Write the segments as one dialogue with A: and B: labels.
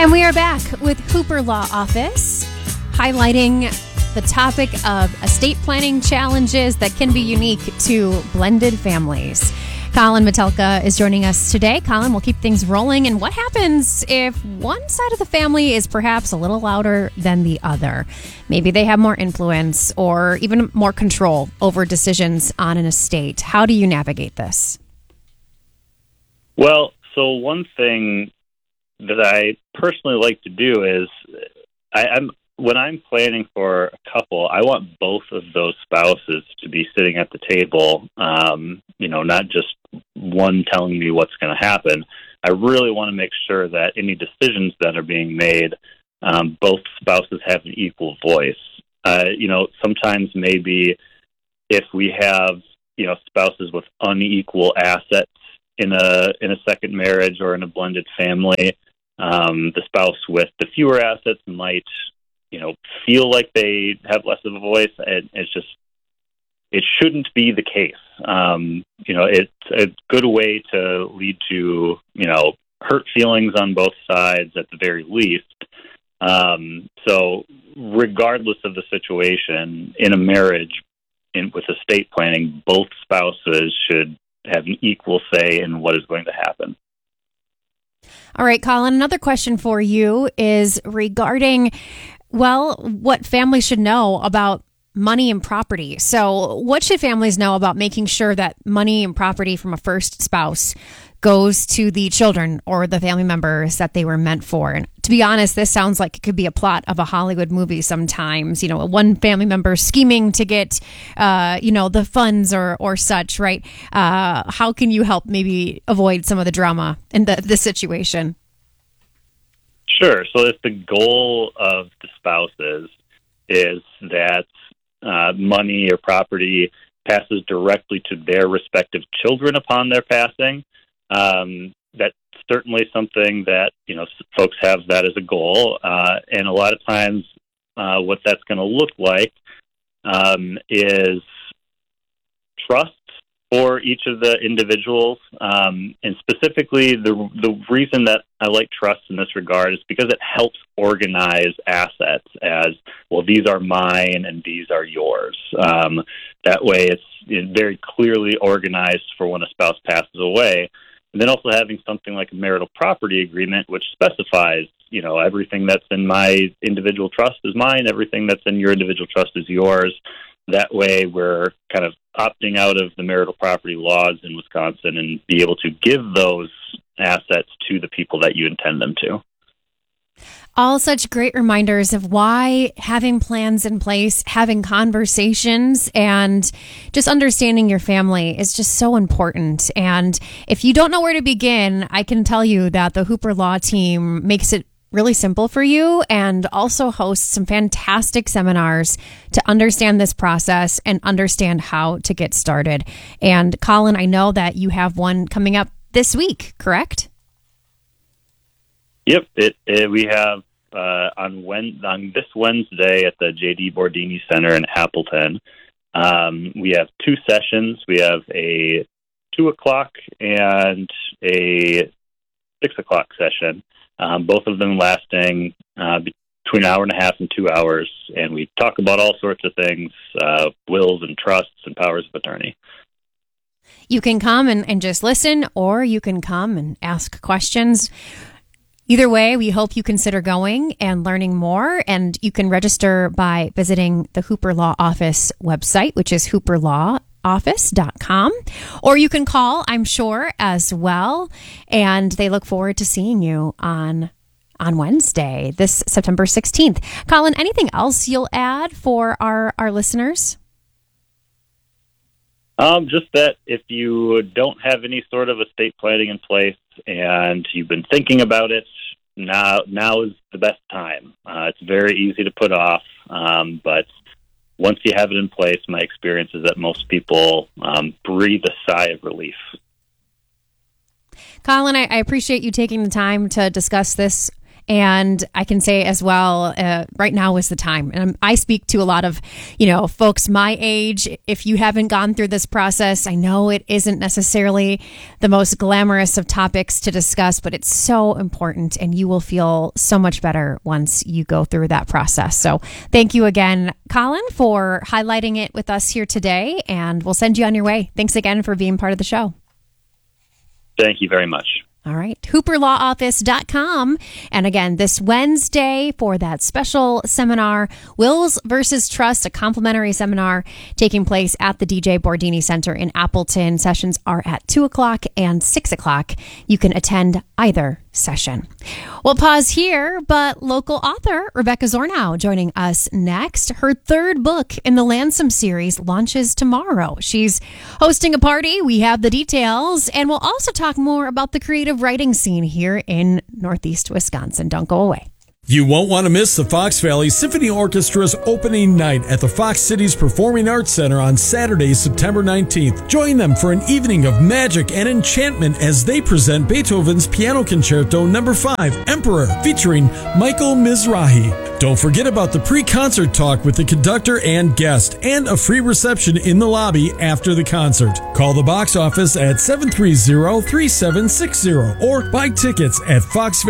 A: And we are back with Hooper Law Office, highlighting the topic of estate planning challenges that can be unique to blended families. Colin Metelka is joining us today. Colin, we'll keep things rolling. And what happens if one side of the family is perhaps a little louder than the other? Maybe they have more influence or even more control over decisions on an estate. How do you navigate this?
B: Well, so one thing that I personally like to do is when I'm planning for a couple, I want both of those spouses to be sitting at the table, not just one telling me what's going to happen. I really want to make sure that any decisions that are being made, both spouses have an equal voice. Sometimes maybe if we have, spouses with unequal assets in a second marriage or in a blended family, the spouse with the fewer assets might, feel like they have less of a voice. And it shouldn't be the case. It's a good way to lead to, hurt feelings on both sides at the very least. So regardless of the situation in a marriage with estate planning, both spouses should have an equal say in what is going to happen.
A: All right, Colin, another question for you is regarding, what families should know about money and property. So what should families know about making sure that money and property from a first spouse goes to the children or the family members that they were meant for? And to be honest, this sounds like it could be a plot of a Hollywood movie sometimes, one family member scheming to get, the funds or such, right? How can you help maybe avoid some of the drama in the situation?
B: Sure. So if the goal of the spouses is that money or property passes directly to their respective children upon their passing, that's certainly something that, folks have that as a goal. And a lot of times what that's going to look like is trust for each of the individuals. And specifically, the reason that I like trust in this regard is because it helps organize assets as, well, these are mine and these are yours. That way it's very clearly organized for when a spouse passes away. And then also having something like a marital property agreement, which specifies, everything that's in my individual trust is mine, everything that's in your individual trust is yours. That way we're kind of opting out of the marital property laws in Wisconsin and be able to give those assets to the people that you intend them to.
A: All such great reminders of why having plans in place, having conversations, and just understanding your family is just so important. And if you don't know where to begin, I can tell you that the Hooper Law team makes it really simple for you and also hosts some fantastic seminars to understand this process and understand how to get started. And Colin, I know that you have one coming up this week, correct?
B: Yep, we have on this Wednesday at the J.D. Bordini Center in Appleton. We have two sessions. We have a 2:00 and a 6:00 session. Both of them lasting between an hour and a half and 2 hours, and we talk about all sorts of things, wills and trusts and powers of attorney.
A: You can come and just listen, or you can come and ask questions. Either way, we hope you consider going and learning more, and you can register by visiting the Hooper Law Office website, which is hooperlawoffice.com, or you can call, I'm sure, as well, and they look forward to seeing you on Wednesday, this September 16th. Colin, anything else you'll add for our listeners?
B: Just that if you don't have any sort of estate planning in place and you've been thinking about it, now is the best time. It's very easy to put off, but once you have it in place, my experience is that most people breathe a sigh of relief.
A: Colin, I appreciate you taking the time to discuss this And I can say as well, right now is the time. And I speak to a lot of, folks my age. If you haven't gone through this process, I know it isn't necessarily the most glamorous of topics to discuss, but it's so important, and you will feel so much better once you go through that process. So thank you again, Colin, for highlighting it with us here today, and we'll send you on your way. Thanks again for being part of the show.
B: Thank you very much.
A: All right. HooperLawOffice.com. And again, this Wednesday for that special seminar, Wills versus Trust, a complimentary seminar taking place at the DJ Bordini Center in Appleton. Sessions are at 2 o'clock and 6 o'clock. You can attend either session. We'll pause here, but local author Rebecca Zornow joining us next. Her third book in the Lansom series launches tomorrow. She's hosting a party. We have the details, and we'll also talk more about the creative writing scene here in Northeast Wisconsin. Don't go away.
C: You won't want to miss the Fox Valley Symphony Orchestra's opening night at the Fox Cities Performing Arts Center on Saturday, September 19th. Join them for an evening of magic and enchantment as they present Beethoven's Piano Concerto No. 5, Emperor, featuring Michael Mizrahi. Don't forget about the pre-concert talk with the conductor and guest, and a free reception in the lobby after the concert. Call the box office at 730-3760 or buy tickets at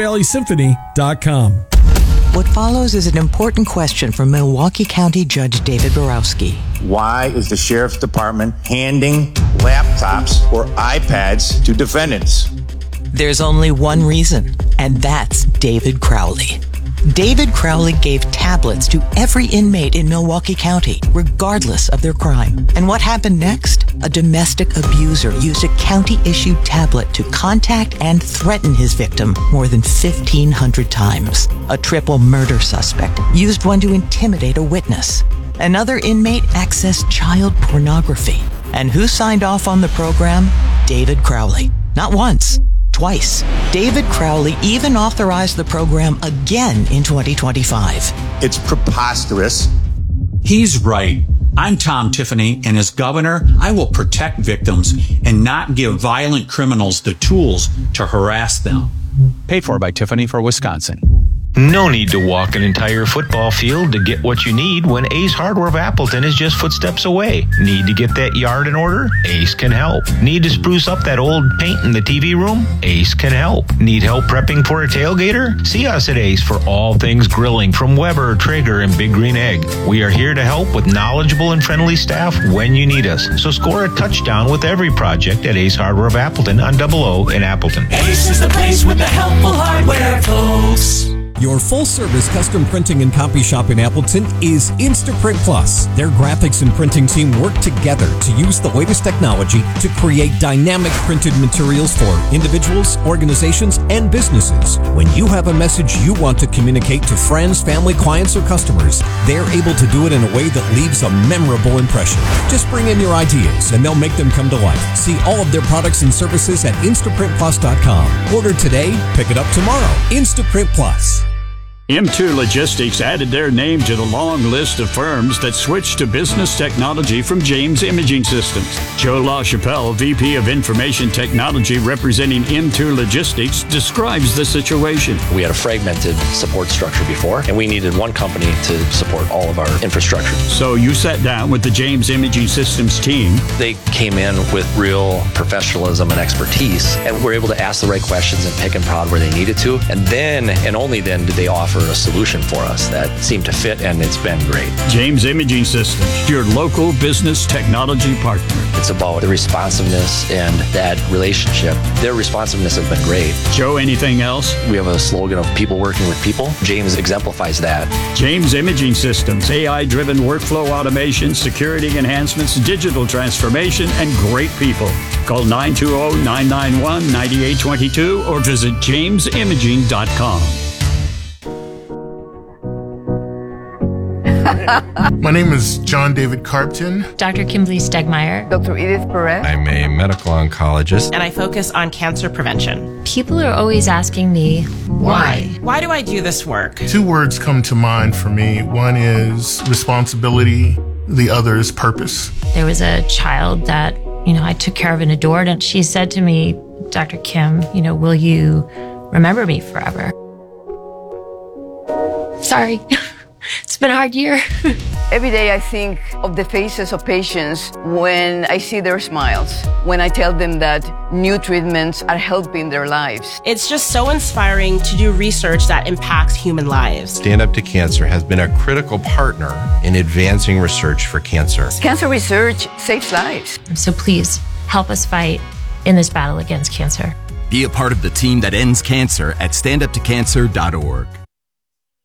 C: foxvalleysymphony.com.
D: What follows is an important question from Milwaukee County Judge David Borowski.
E: Why is the Sheriff's Department handing laptops or iPads to defendants?
D: There's only one reason, and that's David Crowley. David Crowley gave tablets to every inmate in Milwaukee County, regardless of their crime. And what happened next? A domestic abuser used a county-issued tablet to contact and threaten his victim more than 1,500 times. A triple murder suspect used one to intimidate a witness. Another inmate accessed child pornography. And who signed off on the program? David Crowley. Not once. Twice. David Crowley even authorized the program again in 2025.
E: It's preposterous.
F: He's right. I'm Tom Tiffany, and as governor, I will protect victims and not give violent criminals the tools to harass them.
G: Paid for by Tiffany for Wisconsin.
H: No need to walk an entire football field to get what you need when Ace Hardware of Appleton is just footsteps away. Need to get that yard in order? Ace can help. Need to spruce up that old paint in the TV room? Ace can help. Need help prepping for a tailgater? See us at Ace for all things grilling from Weber, Traeger, and Big Green Egg. We are here to help with knowledgeable and friendly staff when you need us. So score a touchdown with every project at Ace Hardware of Appleton on 00 in Appleton.
I: Ace is the place with the helpful hardware, folks.
C: Your full-service custom printing and copy shop in Appleton is Instaprint Plus. Their graphics and printing team work together to use the latest technology to create dynamic printed materials for individuals, organizations, and businesses. When you have a message you want to communicate to friends, family, clients, or customers, they're able to do it in a way that leaves a memorable impression. Just bring in your ideas and they'll make them come to life. See all of their products and services at InstaprintPlus.com. Order today, pick it up tomorrow. Instaprint Plus.
J: M2 Logistics added their name to the long list of firms that switched to business technology from James Imaging Systems. Joe LaChapelle, VP of Information Technology representing M2 Logistics, describes the situation.
K: We had a fragmented support structure before, and we needed one company to support all of our infrastructure.
J: So you sat down with the James Imaging Systems team.
K: They came in with real professionalism and expertise, and were able to ask the right questions and pick and prod where they needed to. And then, and only then, did they offer a solution for us that seemed to fit, and it's been great.
J: James Imaging Systems, your local business technology partner.
K: It's about the responsiveness and that relationship. Their responsiveness has been great.
J: Joe, anything else?
K: We have a slogan of people working with people. James exemplifies that.
J: James Imaging Systems, AI-driven workflow automation, security enhancements, digital transformation, and great people. Call 920-991-9822 or visit jamesimaging.com.
L: My name is John David Carpton.
M: Dr. Kimberly Stegmeyer.
N: Dr. Edith Perret.
O: I'm a medical oncologist.
P: And I focus on cancer prevention.
M: People are always asking me, why?
P: Why do I do this work?
L: Two words come to mind for me. One is responsibility. The other is purpose.
M: There was a child that, I took care of and adored, and she said to me, Dr. Kim, will you remember me forever? Sorry. It's been a hard year.
N: Every day I think of the faces of patients when I see their smiles, when I tell them that new treatments are helping their lives.
P: It's just so inspiring to do research that impacts human lives.
O: Stand Up to Cancer has been a critical partner in advancing research for cancer.
N: Cancer research saves lives.
M: So please help us fight in this battle against cancer.
Q: Be a part of the team that ends cancer at standuptocancer.org.